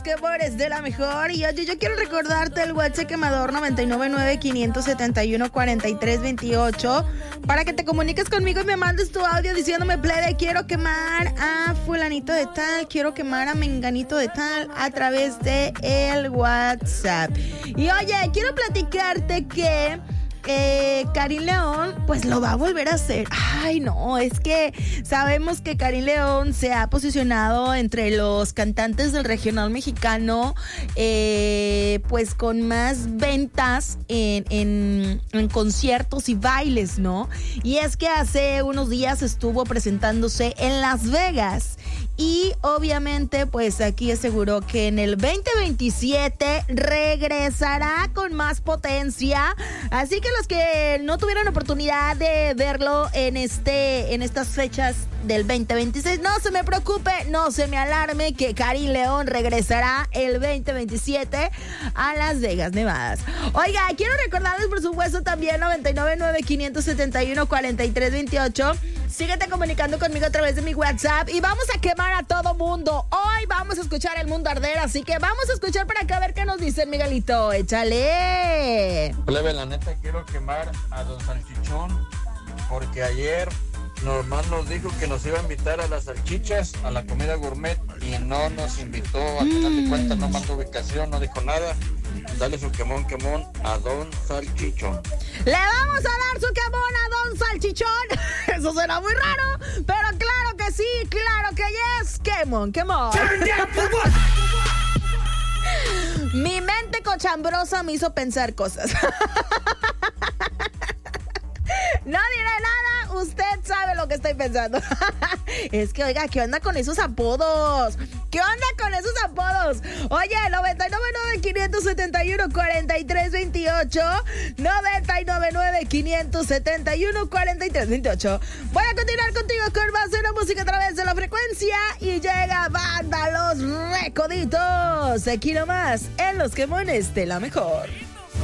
quemones de la mejor. Y oye, yo quiero recordarte el WhatsApp quemador 999-571-4328 para que te comuniques conmigo y me mandes tu audio diciéndome, plebe, quiero quemar a fulanito de tal, quiero quemar a menganito de tal a través de el WhatsApp. Y oye, quiero platicarte que Karin León pues lo va a volver a hacer. Ay, no, es que sabemos que Karin León se ha posicionado entre los cantantes del regional mexicano pues con más ventas en conciertos y bailes, ¿no? Y es que hace unos días estuvo presentándose en Las Vegas y obviamente pues aquí aseguró que en el 2027 regresará con más potencia, así que los que no tuvieron oportunidad de verlo en estas fechas del 2026, no se me preocupe, no se me alarme, que Karin León regresará el 2027 a Las Vegas, Nevada. Oiga, quiero recordarles por supuesto también 999-571-4328. Síguete comunicando conmigo a través de mi WhatsApp y vamos a quemar a todo mundo. Hoy vamos a escuchar el mundo arder, así que vamos a escuchar para acá a ver qué nos dice Miguelito. Échale. Plebe, la neta quiero quemar a don Salchichón porque ayer Normal nos dijo que nos iba a invitar a las salchichas, a la comida gourmet, y no nos invitó. Al final de cuentas no mandó ubicación, no dijo nada. Dale su quemón a don Salchichón. Le vamos a dar su quemón a don Salchichón. Eso suena muy raro, pero claro que sí, claro que yes. Quemón. Mi mente cochambrosa me hizo pensar cosas. No diré nada, usted sabe lo que estoy pensando. Es que, oiga, ¿qué onda con esos apodos? Oye, 999-571-4328. 999-571-4328. Voy a continuar contigo con más de la música a través de la frecuencia. Y llega Banda Los Recoditos. Aquí nomás, en Los Quemones de la Mejor.